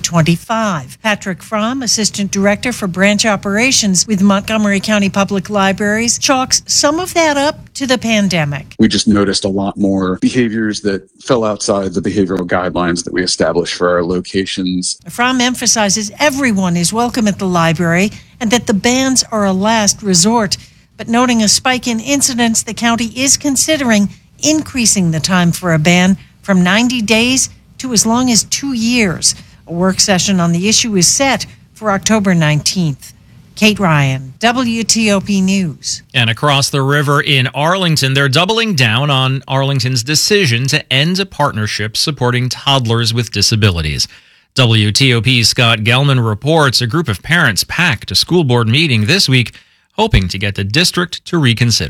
2025. Patrick Fromm, Assistant Director for Branch Operations with Montgomery County Public Libraries, chalks some of that up to the pandemic. We just noticed a lot more behaviors that fell outside the behavioral guidelines that we established for our locations. Fromm emphasizes everyone is welcome at the library and that the bans are a last resort. But noting a spike in incidents, the county is considering increasing the time for a ban from 90 days to as long as 2 years. A work session on the issue is set for October 19th. Kate Ryan, WTOP News. And across the river in Arlington, they're doubling down on Arlington's decision to end a partnership supporting toddlers with disabilities. WTOP's Scott Gelman reports a group of parents packed a school board meeting this week, hoping to get the district to reconsider.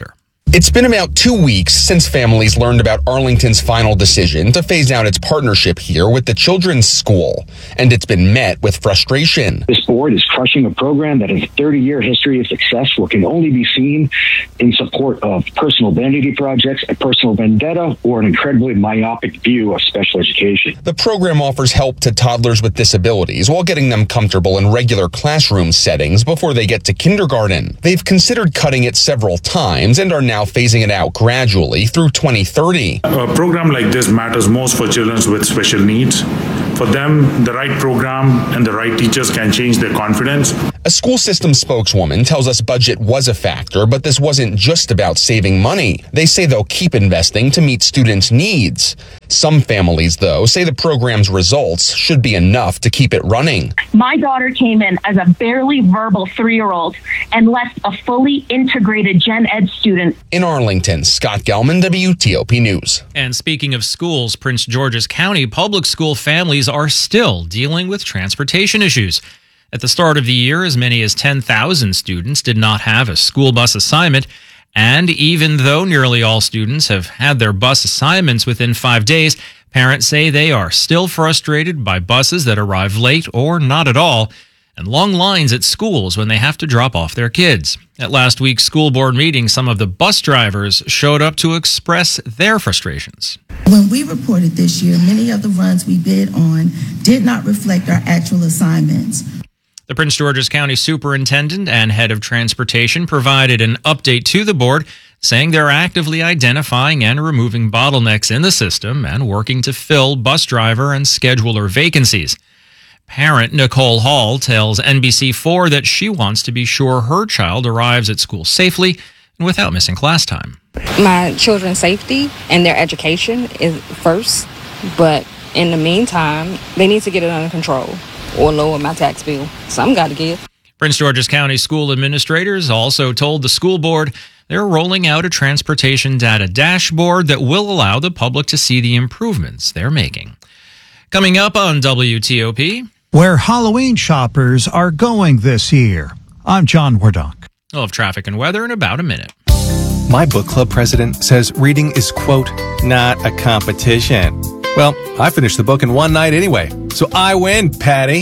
It's been about 2 weeks since families learned about Arlington's final decision to phase out its partnership here with the Children's School, and it's been met with frustration. This board is crushing a program that has a 30-year history of success, what can only be seen in support of personal vanity projects, a personal vendetta, or an incredibly myopic view of special education. The program offers help to toddlers with disabilities while getting them comfortable in regular classroom settings before they get to kindergarten. They've considered cutting it several times and are now phasing it out gradually through 2030. A program like this matters most for children with special needs. For them, the right program and the right teachers can change their confidence. A school system spokeswoman tells us budget was a factor, but this wasn't just about saving money. They say they'll keep investing to meet students' needs. Some families, though, say the program's results should be enough to keep it running. My daughter came in as a barely verbal 3-year-old and left a fully integrated gen ed student. In Arlington, Scott Gelman, WTOP News. And speaking of schools, Prince George's County public school families are still dealing with transportation issues. At the start of the year, as many as 10,000 students did not have a school bus assignment. And even though nearly all students have had their bus assignments within 5 days, parents say they are still frustrated by buses that arrive late or not at all, and long lines at schools when they have to drop off their kids. At last week's school board meeting, some of the bus drivers showed up to express their frustrations. When we reported this year, many of the runs we bid on did not reflect our actual assignments. The Prince George's County Superintendent and Head of Transportation provided an update to the board, saying they're actively identifying and removing bottlenecks in the system and working to fill bus driver and scheduler vacancies. Parent Nicole Hall tells NBC4 that she wants to be sure her child arrives at school safely and without missing class time. My children's safety and their education is first, but in the meantime, they need to get it under control or lower my tax bill. Some got to give. Prince George's County school administrators also told the school board they're rolling out a transportation data dashboard that will allow the public to see the improvements they're making. Coming up on WTOP, where Halloween shoppers are going this year. I'm John Wardock. We'll have traffic and weather in about a minute. My book club president says reading is, quote, not a competition. Well, I finished the book in one night anyway, so I win, Patty.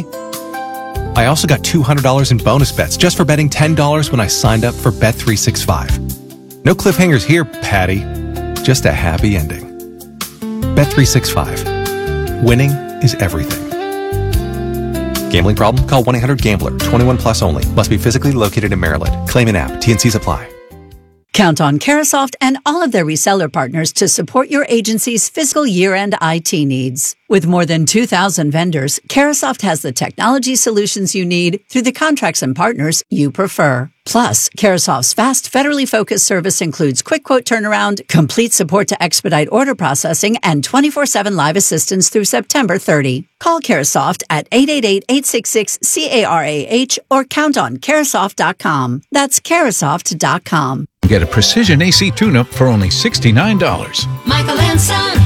I also got $200 in bonus bets just for betting $10 when I signed up for Bet365. No cliffhangers here, Patty. Just a happy ending. Bet365. Winning is everything. Gambling problem? Call 1-800-GAMBLER. 21 plus only. Must be physically located in Maryland. Claim in app. T&Cs apply. Count on Carahsoft and all of their reseller partners to support your agency's fiscal year-end IT needs. With more than 2,000 vendors, Carahsoft has the technology solutions you need through the contracts and partners you prefer. Plus, Carasoft's fast, federally focused service includes quick quote turnaround, complete support to expedite order processing, and 24/7 live assistance through September 30. Call Carasoft at 888-866-CARAH or count on Carasoft.com. That's Carasoft.com. Get a precision AC tune-up for only $69. Michael and Son.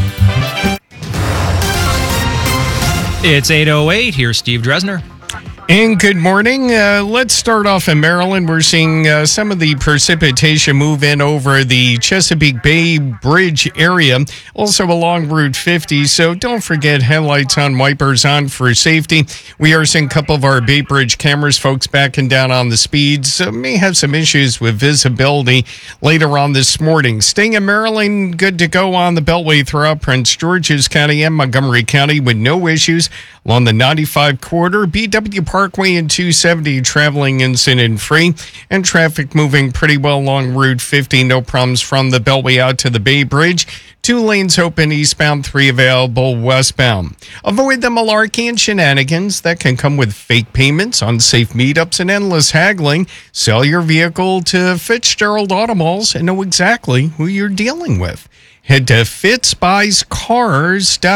It's 8:08. Here's Steve Dresner. And good morning. Let's start off in Maryland. We're seeing some of the precipitation move in over the Chesapeake Bay Bridge area, also along Route 50. So don't forget headlights on, wipers on for safety. We are seeing a couple of our Bay Bridge cameras, folks backing down on the speeds. So may have some issues with visibility later on this morning. Staying in Maryland, good to go on the Beltway throughout Prince George's County and Montgomery County with no issues along the 95 corridor. BW Parkway and 270 traveling incident-free, and traffic moving pretty well along Route 50. No problems from the Beltway out to the Bay Bridge. 2 lanes open eastbound, 3 available westbound. Avoid the malarkey and shenanigans that can come with fake payments, unsafe meetups, and endless haggling. Sell your vehicle to Fitzgerald Automalls and know exactly who you're dealing with. Head to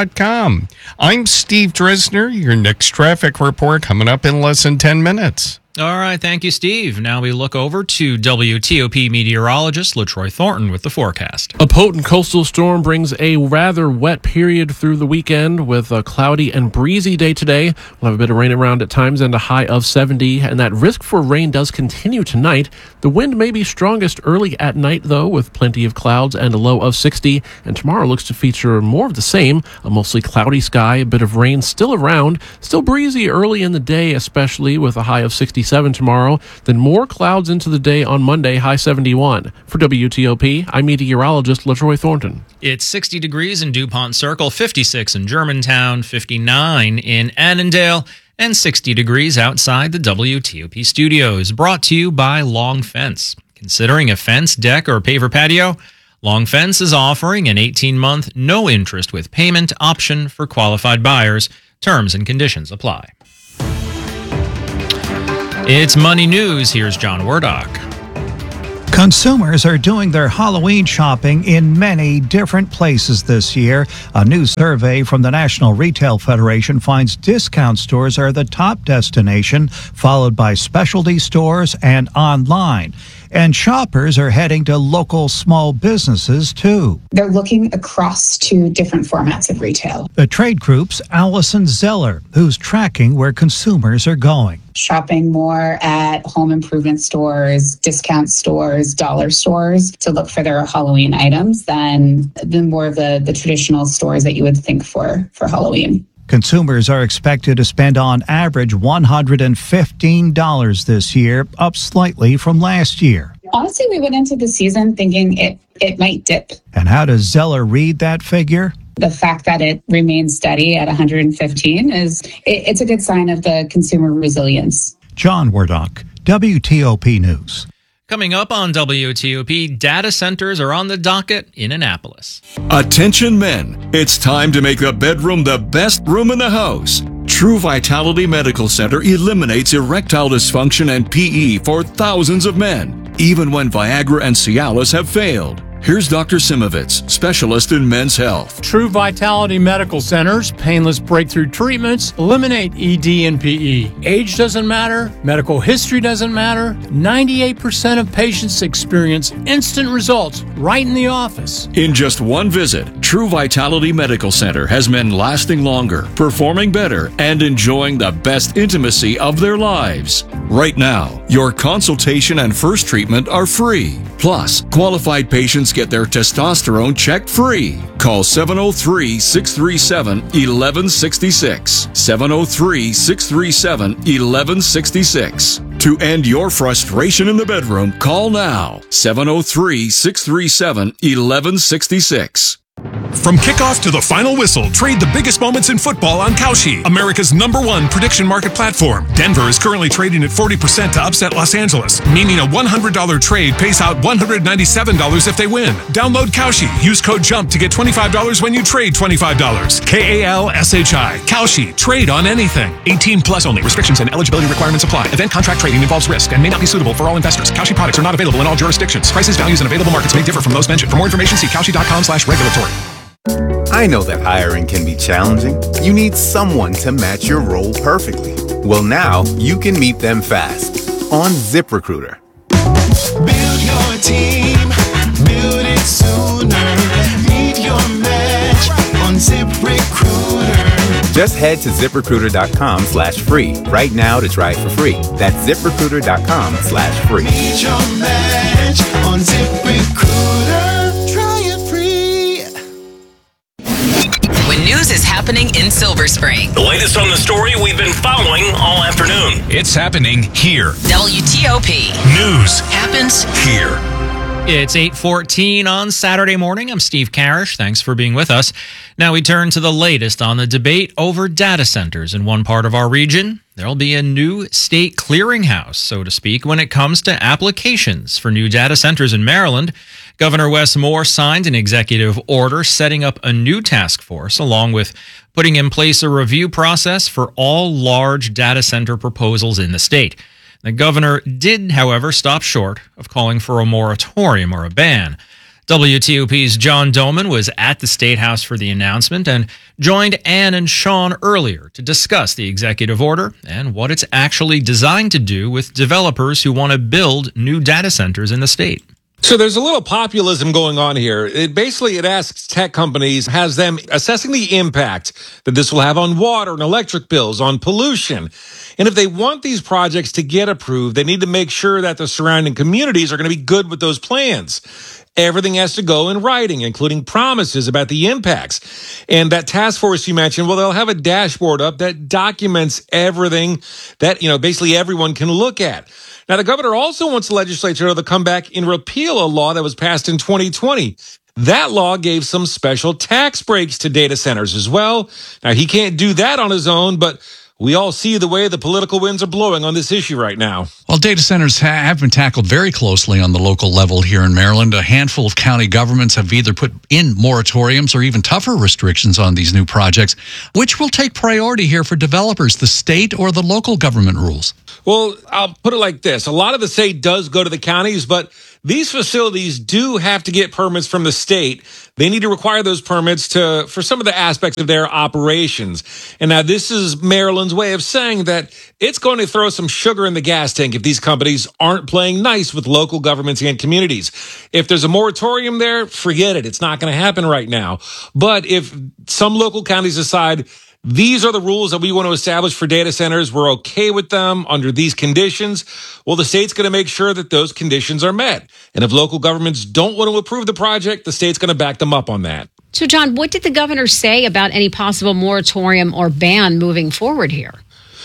fitzbuyscars.com. I'm Steve Dresner. Your next traffic report coming up in less than 10 minutes. All right, thank you, Steve. Now we look over to WTOP meteorologist LaTroy Thornton with the forecast. A potent coastal storm brings a rather wet period through the weekend with a cloudy and breezy day today. We'll have a bit of rain around at times and a high of 70, and that risk for rain does continue tonight. The wind may be strongest early at night, though, with plenty of clouds and a low of 60, and tomorrow looks to feature more of the same, a mostly cloudy sky, a bit of rain still around, still breezy early in the day, especially with a high of 67 tomorrow, then more clouds into the day on Monday, high 71. For WTOP, I'm meteorologist LaTroy Thornton. It's 60 degrees in DuPont Circle, 56 in Germantown, 59 in Annandale, and 60 degrees outside the WTOP studios. Brought to you by Long Fence. Considering a fence, deck, or paver patio? Long Fence is offering an 18-month, no-interest with payment option for qualified buyers. Terms and conditions apply. It's Money News. Here's John Wardock. Consumers are doing their Halloween shopping in many different places this year. A new survey from the National Retail Federation finds discount stores are the top destination, followed by specialty stores and online. And shoppers are heading to local small businesses, too. They're looking across to different formats of retail. The trade group's Allison Zeller, who's tracking where consumers are going. Shopping more at home improvement stores, discount stores, dollar stores to look for their Halloween items than more of the traditional stores that you would think for Halloween. Consumers are expected to spend on average $115 this year, up slightly from last year. Honestly, we went into the season thinking it might dip. And how does Zeller read that figure? The fact that it remains steady at 115 it's a good sign of the consumer resilience. John Wardock, WTOP News. Coming up on WTOP, data centers are on the docket in Annapolis. Attention men, it's time to make the bedroom the best room in the house. True Vitality Medical Center eliminates erectile dysfunction and PE for thousands of men, even when Viagra and Cialis have failed. Here's Dr. Simovitz, specialist in men's health. True Vitality Medical Center's painless breakthrough treatments eliminate ED and PE. Age doesn't matter. Medical history doesn't matter. 98% of patients experience instant results right in the office. In just one visit, True Vitality Medical Center has men lasting longer, performing better, and enjoying the best intimacy of their lives. Right now, your consultation and first treatment are free. Plus, qualified patients get their testosterone checked free. Call 703-637-1166. 703-637-1166. To end your frustration in the bedroom, call now. 703-637-1166. From kickoff to the final whistle, trade the biggest moments in football on Kalshi, America's #1 prediction market platform. Denver is currently trading at 40% to upset Los Angeles, meaning a $100 trade pays out $197 if they win. Download Kalshi. Use code JUMP to get $25 when you trade $25. KALSHI. Kalshi. Trade on anything. 18 plus only. Restrictions and eligibility requirements apply. Event contract trading involves risk and may not be suitable for all investors. Kalshi products are not available in all jurisdictions. Prices, values, and available markets may differ from those mentioned. For more information, see kalshi.com/regulatory. I know that hiring can be challenging. You need someone to match your role perfectly. Well, now you can meet them fast on ZipRecruiter. Build your team, build it sooner. Meet your match on ZipRecruiter. Just head to ZipRecruiter.com/free right now to try it for free. That's ZipRecruiter.com/free. Meet your match on ZipRecruiter. Try it free. When news is happening in Silver Spring. The latest on the story we've been following all afternoon. It's happening here. WTOP. News happens here. It's 8:14 on Saturday morning. I'm Steve Karish. Thanks for being with us. Now we turn to the latest on the debate over data centers in one part of our region. There'll be a new state clearinghouse, so to speak, when it comes to applications for new data centers in Maryland. Governor Wes Moore signed an executive order setting up a new task force, along with putting in place a review process for all large data center proposals in the state. The governor did, however, stop short of calling for a moratorium or a ban. WTOP's John Doman was at the State House for the announcement and joined Ann and Sean earlier to discuss the executive order and what it's actually designed to do with developers who want to build new data centers in the state. So there's a little populism going on here. It asks tech companies, has them assessing the impact that this will have on water and electric bills, on pollution. And if they want these projects to get approved, they need to make sure that the surrounding communities are going to be good with those plans. Everything has to go in writing, including promises about the impacts. And that task force you mentioned, well, they'll have a dashboard up that documents everything that, basically everyone can look at. Now, the governor also wants the legislature to come back and repeal a law that was passed in 2020. That law gave some special tax breaks to data centers as well. Now, he can't do that on his own, but we all see the way the political winds are blowing on this issue right now. Well, data centers have been tackled very closely on the local level here in Maryland. A handful of county governments have either put in moratoriums or even tougher restrictions on these new projects. Which will take priority here for developers, the state or the local government rules? Well, I'll put it like this. A lot of the state does go to the counties, but these facilities do have to get permits from the state. They need to require those permits for some of the aspects of their operations. And now this is Maryland's way of saying that it's going to throw some sugar in the gas tank if these companies aren't playing nice with local governments and communities. If there's a moratorium there, forget it. It's not going to happen right now. But if some local counties decide these are the rules that we want to establish for data centers, we're okay with them under these conditions, well, the state's going to make sure that those conditions are met. And if local governments don't want to approve the project, the state's going to back them up on that. So, John, what did the governor say about any possible moratorium or ban moving forward here?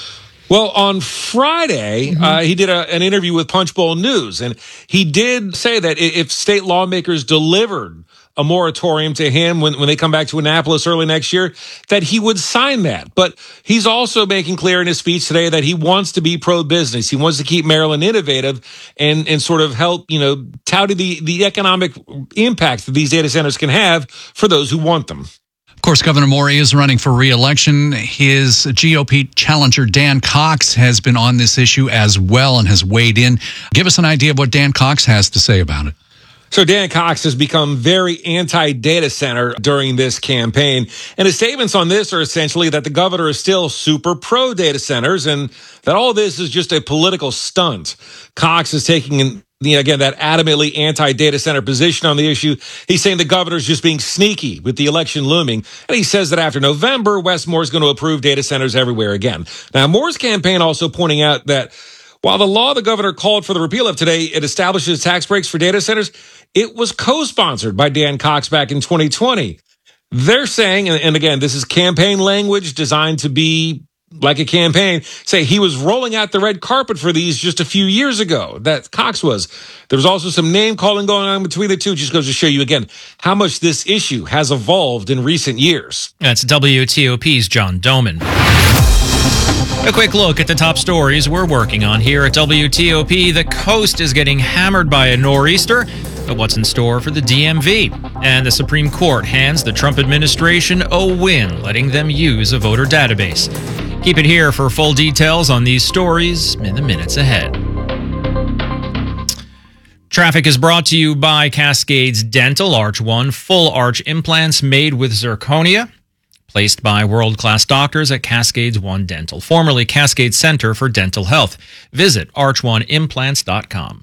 Well, on Friday, he did an interview with Punchbowl News, and he did say that if state lawmakers delivered a moratorium to him when they come back to Annapolis early next year, that he would sign that. But he's also making clear in his speech today that he wants to be pro-business. He wants to keep Maryland innovative and sort of help, tout the economic impact that these data centers can have for those who want them. Of course, Governor Moore is running for re-election. His GOP challenger, Dan Cox, has been on this issue as well and has weighed in. Give us an idea of what Dan Cox has to say about it. So Dan Cox has become very anti-data center during this campaign. And his statements on this are essentially that the governor is still super pro-data centers and that all this is just a political stunt. Cox is taking again, that adamantly anti-data center position on the issue. He's saying the governor's just being sneaky with the election looming. And he says that after November, Wes Moore's going to approve data centers everywhere again. Now, Moore's campaign also pointing out that while the law the governor called for the repeal of today, it establishes tax breaks for data centers, it was co-sponsored by Dan Cox back in 2020. They're saying, and again, this is campaign language designed to be like a campaign, say he was rolling out the red carpet for these just a few years ago, that Cox was. There was also some name calling going on between the two. Just goes to show you again how much this issue has evolved in recent years. That's WTOP's John Doman. A quick look at the top stories we're working on here at WTOP. The coast is getting hammered by a nor'easter, but what's in store for the DMV? And the Supreme Court hands the Trump administration a win, letting them use a voter database. Keep it here for full details on these stories in the minutes ahead. Traffic is brought to you by Cascades Dental, Arch One, full arch implants made with zirconia, placed by world-class doctors at Cascades One Dental, formerly Cascade Center for Dental Health. Visit arch1implants.com.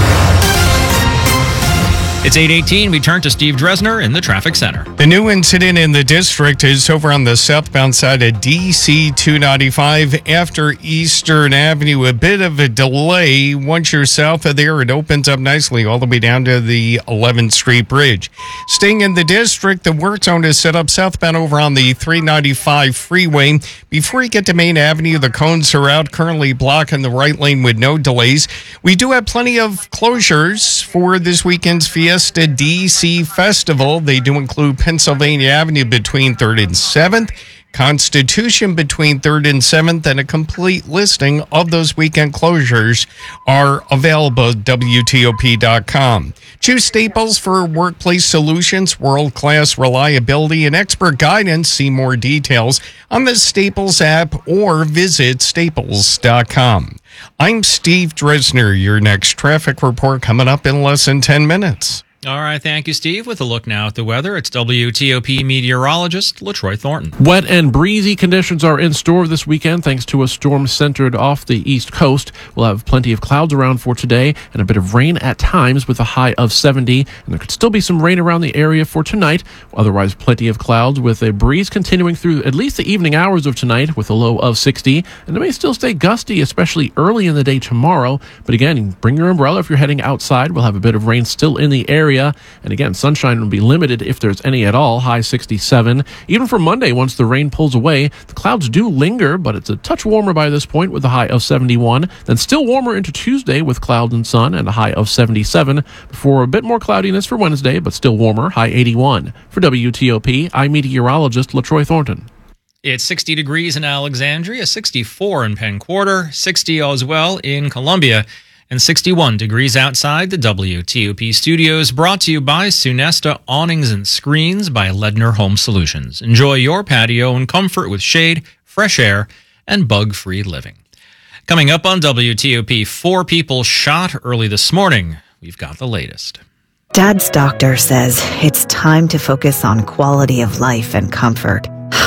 It's 8:18. We turn to Steve Dresner in the traffic center. The new incident in the district is over on the southbound side of DC 295 after Eastern Avenue. A bit of a delay. Once you're south of there, it opens up nicely all the way down to the 11th Street Bridge. Staying in the district, the work zone is set up southbound over on the 395 freeway. Before you get to Main Avenue, the cones are out, currently blocking the right lane with no delays. We do have plenty of closures for this weekend's Fiesta DC Festival. They do include Pennsylvania Avenue between 3rd and 7th, Constitution between 3rd and 7th, and a complete listing of those weekend closures are available at WTOP.com. Choose Staples for workplace solutions, world-class reliability, and expert guidance. See more details on the Staples app or visit Staples.com. I'm Steve Dresner. Your next traffic report coming up in less than 10 minutes. All right, thank you, Steve. With a look now at the weather, it's WTOP meteorologist LaTroy Thornton. Wet and breezy conditions are in store this weekend thanks to a storm centered off the east coast. We'll have plenty of clouds around for today and a bit of rain at times with a high of 70. And there could still be some rain around the area for tonight. Otherwise, plenty of clouds with a breeze continuing through at least the evening hours of tonight with a low of 60. And it may still stay gusty, especially early in the day tomorrow. But again, bring your umbrella if you're heading outside. We'll have a bit of rain still in the area. And again, sunshine will be limited if there's any at all, high 67. Even for Monday, once the rain pulls away, the clouds do linger, but it's a touch warmer by this point with a high of 71. Then still warmer into Tuesday with clouds and sun and a high of 77. Before a bit more cloudiness for Wednesday, but still warmer, high 81. For WTOP, I'm meteorologist LaTroy Thornton. It's 60 degrees in Alexandria, 64 in Penn Quarter, 60 as well in Columbia, and 61 degrees outside the WTOP studios, brought to you by Sunesta Awnings and Screens by Ledner Home Solutions. Enjoy your patio in comfort with shade, fresh air, and bug-free living. Coming up on WTOP, 4 people shot early this morning. We've got the latest. Dad's doctor says it's time to focus on quality of life and comfort.